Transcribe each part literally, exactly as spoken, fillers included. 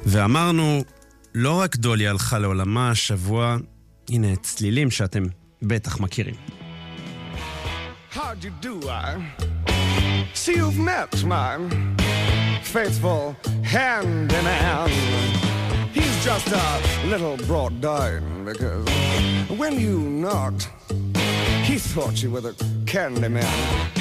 ואמרנו, לא רק דולי הלכה לעולמה השבוע, הנה צלילים שאתם בטח מכירים. How'd you do, I see you've met my faithful hand-in-hand. He's just a little brought down because when you knocked, he thought you were the candy man.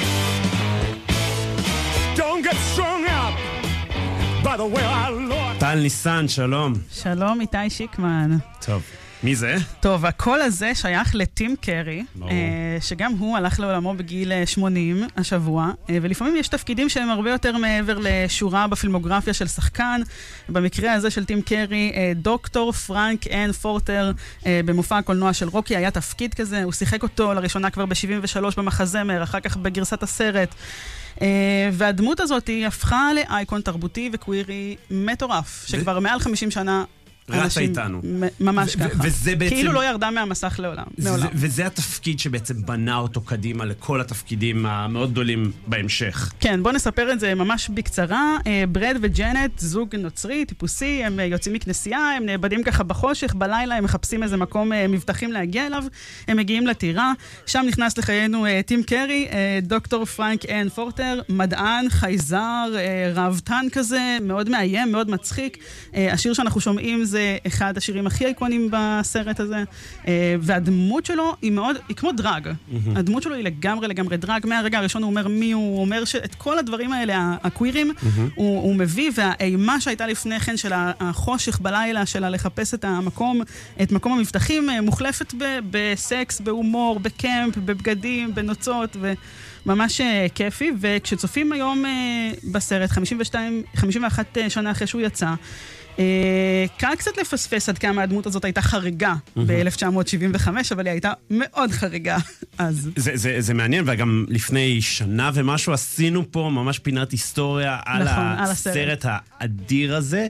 Don't get strung up by the way I look. טל ניסן, שלום. שלום, איתי שיקמן. טוב. מי זה? טוב, הקול הזה שייך לטים קרי, שגם הוא הלך לעולמו בגיל שמונים השבוע, ולפעמים יש תפקידים שהם הרבה יותר מעבר לשורה בפילמוגרפיה של שחקן. במקרה הזה של טים קרי, דוקטור פרנק אן פורטר במופע הקולנוע של רוקי היה תפקיד כזה, הוא שיחק אותו לראשונה כבר ב-שבעים ושלוש במחזמר, אחר כך בגרסת הסרט. והדמות הזאת היא הפכה לאייקון תרבותי וקווירי מטורף, שכבר מעל חמישים שנה רצה איתנו. ממש ככה. וזה בעצם... כאילו לא ירדה מהמסך לעולם. וזה התפקיד שבעצם בנה אותו קדימה לכל התפקידים המאוד גדולים בהמשך. כן, בוא נספר את זה ממש בקצרה. ברד וג'נט, זוג נוצרי, טיפוסי, הם יוצאים מכנסייה, הם נאבדים ככה בחושך, בלילה הם מחפשים איזה מקום מבטחים להגיע אליו, הם מגיעים לטירה, שם נכנס לחיינו טים קרי, דוקטור פרנק אן פורטר, מדען, חייזר, ראוותן כזה, מאוד מאיים, מאוד מצחיק. השיר שאנחנו שומעים זה אחד השירים הכי איקונים בסרט הזה, והדמות שלו היא מאוד, היא כמו דרג. Mm-hmm. הדמות שלו היא לגמרי לגמרי דרג. מהרגע הראשון הוא אומר מי הוא, הוא אומר שאת כל הדברים האלה, הקווירים, mm-hmm. הוא, הוא מביא, והאימה שהייתה לפני כן של החושך בלילה, שלה לחפש את המקום, את מקום המבטחים, מוחלפת ב, בסקס, בהומור, בקמפ, בבגדים, בנוצות, וממש כיפי. וכשצופים היום בסרט, חמישים ושתיים, חמישים ואחת שנה אחרי שהוא יצא, קל קצת לפספס עד כמה הדמות הזאת הייתה חריגה ב-אלף תשע מאות שבעים וחמש, אבל היא הייתה מאוד חריגה אז. זה, זה, זה מעניין, וגם לפני שנה ומשהו עשינו פה ממש פינת היסטוריה על הסרט האדיר הזה,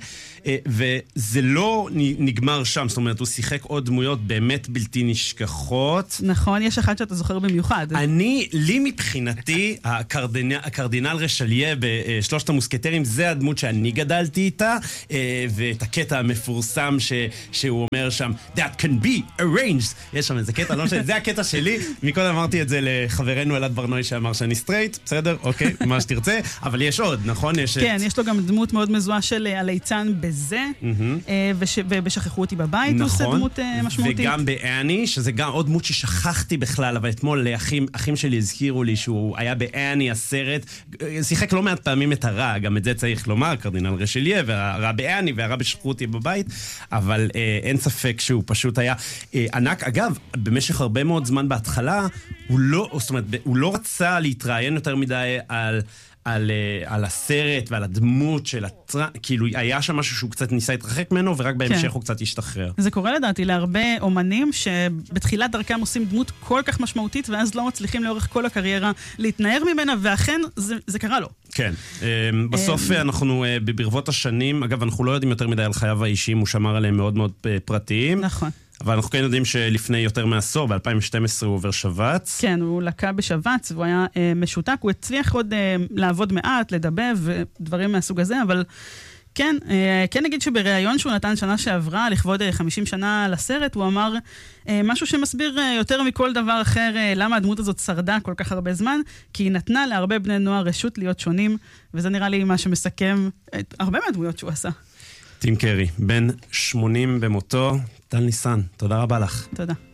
וזה לא נגמר שם, זאת אומרת, הוא שיחק עוד דמויות באמת בלתי נשכחות. נכון, יש אחד שאתה זוכר במיוחד. אני, לי מבחינתי, הקרדינל, הקרדינל רשליה בשלושת המוסקטרים, זה הדמות שאני גדלתי איתה, ואת הקטע המפורסם ש, שהוא אומר שם, that can be arranged. יש שם איזה קטע, לא משנה, זה הקטע שלי. מקודם אמרתי את זה לחברנו אלעד ברנוי שאמר שאני סטרייט, בסדר? אוקיי, מה שתרצה. אבל יש עוד, נכון? יש כן, את... יש לו גם דמות מאוד מזוהה של הליצן בזה, mm-hmm. וש... ובשכחו אותי בבית, נכון. הוא עושה דמות משמעותית. וגם באני, שזה גם עוד דמות ששכחתי בכלל, אבל אתמול לאחים, אחים שלי הזכירו לי שהוא היה באני הסרט, שיחק לא מעט פעמים את הרע, גם את זה צריך לומר, קרדינל רשליה, והרע באני, והרע בשכחו אותי בבית, אבל אה, אין ספק שהוא פשוט היה אה, ענק. אגב, במשך הרבה מאוד זמן בהתחלה, הוא לא, זאת אומרת, הוא לא רצה להתראיין יותר מדי על... על, על הסרט ועל הדמות של הטר... כאילו היה שם משהו שהוא קצת ניסה להתרחק ממנו, ורק בהמשך כן. הוא קצת השתחרר. זה קורה לדעתי להרבה אומנים שבתחילת דרכם עושים דמות כל כך משמעותית, ואז לא מצליחים לאורך כל הקריירה להתנער ממנה, ואכן זה, זה קרה לו. כן. בסוף אנחנו ברבות השנים, אגב, אנחנו לא יודעים יותר מדי על חייו האישיים, הוא שמר עליהם מאוד מאוד פרטיים. נכון. אבל אנחנו כן יודעים שלפני יותר מעשור, ב-אלפיים ושתים עשרה הוא עובר שבץ. כן, הוא לקה בשבץ, והוא היה אה, משותק, הוא הצליח עוד אה, לעבוד מעט, לדבב ודברים מהסוג הזה, אבל כן, אה, כן נגיד שבראיון שהוא נתן שנה שעברה, לכבוד אה, חמישים שנה לסרט, הוא אמר אה, משהו שמסביר אה, יותר מכל דבר אחר, אה, למה הדמות הזאת שרדה כל כך הרבה זמן, כי היא נתנה להרבה בני נוער רשות להיות שונים, וזה נראה לי מה שמסכם את הרבה מהדמויות שהוא עשה. טים קרי, בן שמונים במותו, טל ניסן, תודה רבה לך. תודה.